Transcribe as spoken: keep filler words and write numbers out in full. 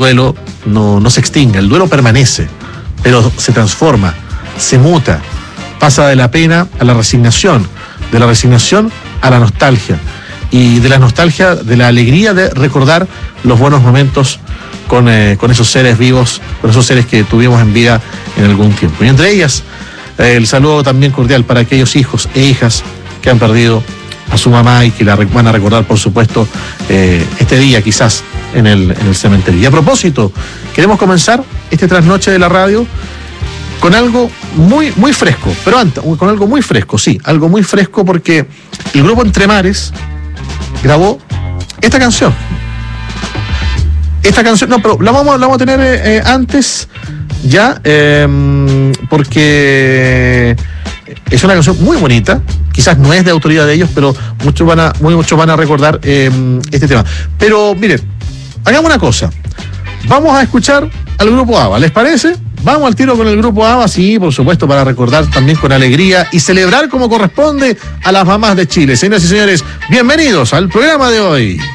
duelo no, no se extingue, el duelo permanece, pero se transforma, se muta, pasa de la pena a la resignación, de la resignación a la nostalgia, y de la nostalgia, de la alegría de recordar los buenos momentos con, eh, con esos seres vivos, con esos seres que tuvimos en vida en algún tiempo. Y entre ellas, eh, el saludo también cordial para aquellos hijos e hijas que han perdido a su mamá y que la van a recordar, por supuesto, eh, este día quizás en el, en el cementerio. Y a propósito, queremos comenzar este trasnoche de la radio con algo muy, muy fresco, pero antes, con algo muy fresco, sí, algo muy fresco, porque el grupo Entre Mares grabó esta canción. Esta canción, no, pero la vamos, la vamos a tener eh, antes ya, eh, porque es una canción muy bonita, quizás no es de autoría de ellos, pero muchos van a, muy, muchos van a recordar eh, este tema. Pero miren, hagamos una cosa, vamos a escuchar al grupo ABBA, ¿les parece? Vamos al tiro con el grupo ABBA, sí, por supuesto, para recordar también con alegría y celebrar como corresponde a las mamás de Chile. Señoras y señores, bienvenidos al programa de hoy.